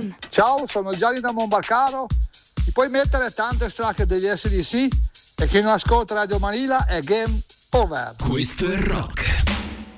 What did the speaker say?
FM. Ciao, sono Gianni da Monbarcaro. Ti puoi mettere tante stracche degli SDC e chi non ascolta Radio Manila è game over. Questo è rock.